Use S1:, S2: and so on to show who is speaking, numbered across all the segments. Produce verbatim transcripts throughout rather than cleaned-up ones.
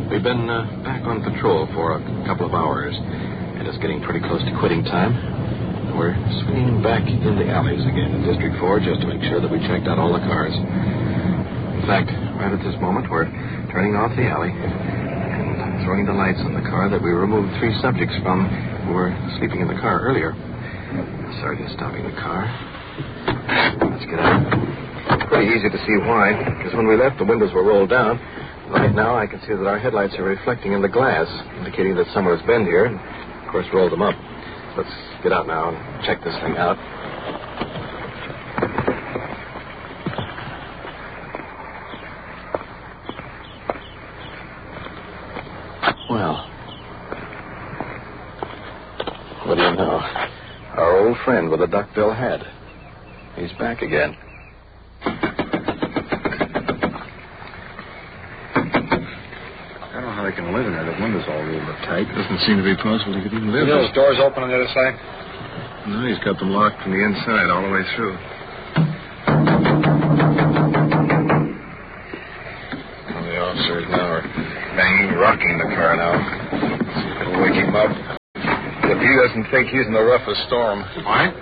S1: We've been uh, back on patrol for a couple of hours, and it's getting pretty close to quitting time. And we're swinging back in the alleys again in District four just to make sure that we checked out all the cars. In fact, right at this moment, we're turning off the alley and throwing the lights on the car that we removed three subjects from who were sleeping in the car earlier. The sergeant's stopping the car. Let's get out. It's pretty easy to see why, because when we left, the windows were rolled down. Right now, I can see that our headlights are reflecting in the glass, indicating that someone has been here and, of course, rolled them up. Let's get out now and check this thing out. Well, what do you know? Our old friend with the duckbill hat. He's back again.
S2: I don't know how they can live in there. The windows all rolled up tight. Doesn't seem to be possible he could even live
S3: there. Those doors open on the other side?
S2: No, he's got them locked from the inside all the way through.
S1: Well, the officers now are banging, rocking the car now. See if it'll wake him up. If he doesn't think he's in the roughest storm.
S3: Why?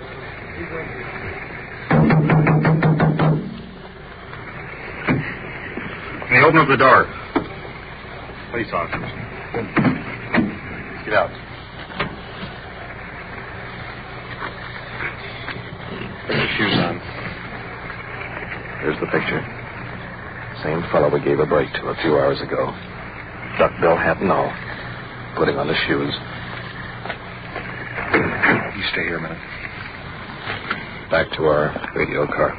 S3: Can you open up the door? Police officers. Get out. Put your shoes on.
S1: Here's the picture. Same fellow we gave a break to a few hours ago. Duckbill hat and all. Putting on the shoes.
S3: You stay here a minute.
S1: Back to our radio car.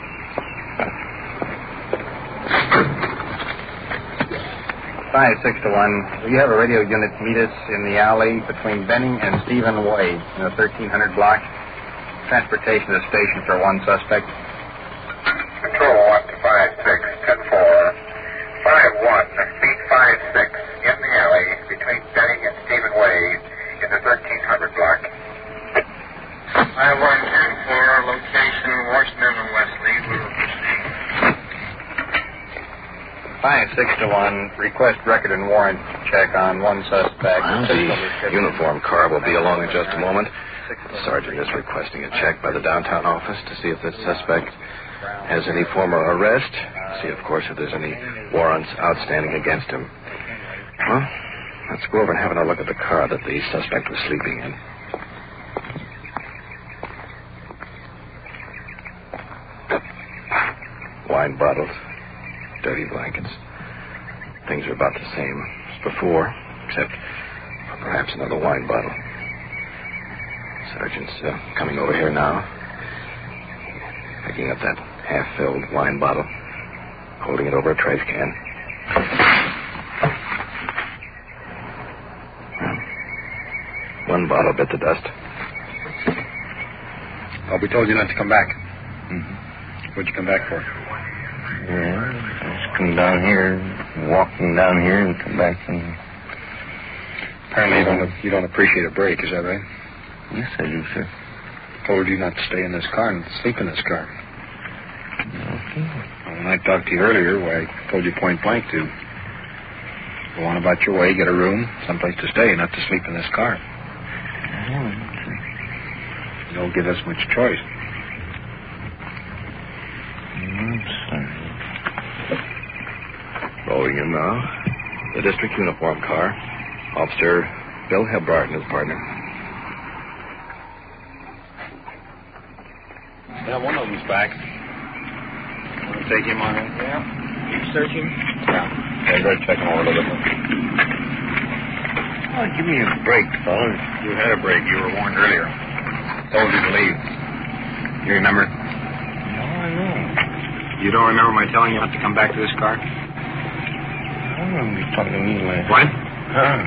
S4: Five, six to one. Will you have a radio unit meet us in the alley between Benning and Stephen Way in the thirteen hundred block? Transportation to the station for one suspect.
S5: Control one to five six, ten four. Five one, speed five six in the alley between Benning and Stephen Way in the thirteen hundred block. Five one ten four, location Washington and Wesley. We will proceed.
S4: Five, six to one. Request record and warrant check on one suspect.
S1: Well, the uniform car will be along in just a moment. The sergeant is requesting a check by the downtown office to see if this suspect has any former arrest. See, of course, if there's any warrants outstanding against him. Well, let's go over and have another look at the car that the suspect was sleeping in. Wine bottles. Dirty blankets. Things are about the same as before, except for perhaps another wine bottle. Sergeant's uh, coming over here now, picking up that half-filled wine bottle, holding it over a trash can. One bottle bit the dust.
S3: Oh, we told you not to come back.
S1: Mm-hmm.
S3: What'd you come back for?
S6: Yeah, just come down here, walking down here and come back and...
S3: Apparently you don't, you don't appreciate a break, is that right?
S6: Yes, I do, sir.
S3: Told you not to stay in this car and sleep in this car.
S6: Okay.
S3: Well, when I talked to you earlier, why, I told you point blank to go on about your way, get a room, someplace to stay, not to sleep in this car.
S6: Oh, okay.
S3: You don't give us much choice.
S6: I'm sorry.
S1: Rolling in now. The district uniform car. Officer Bill Hebrart and his partner.
S3: Yeah, one of them's back. Want to take him on in? Yeah. Keep searching? Yeah. Okay, go ahead, check him over a little bit.
S6: Oh, give me a break, fellas.
S3: You had a break. You were warned earlier. Told you to leave. You remember?
S6: No, I know.
S3: You don't remember my telling you not to come back to this car?
S6: I don't remember you talking to me last.
S3: What?
S6: Huh?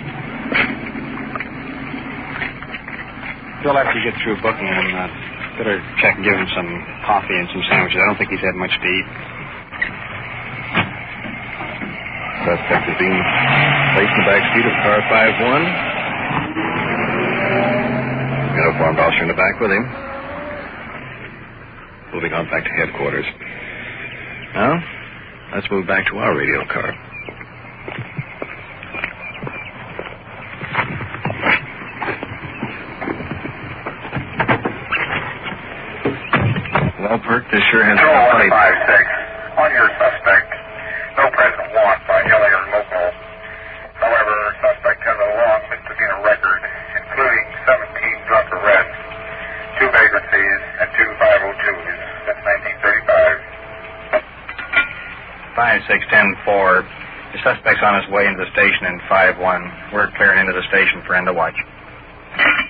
S4: Bill, after you get through booking him, uh, better check and give him some coffee and some sandwiches. I don't think he's had much to eat.
S1: Suspect is being placed in the back seat of car five one. Uniformed officer in the back with him. Moving on back to headquarters. Now, let's move back to our radio car.
S2: Well, Perk, this sure has
S5: Control
S2: been a
S5: one
S2: fight.
S5: five six. On your suspect, no present want by Hillier local. However, suspect has a long misdemeanor record, including seventeen drunk arrests, two vagrancies, and two five oh twos since nineteen thirty-five.
S4: five six ten four. The suspect's on his way into the station in five one. We're clearing into the station for end of watch.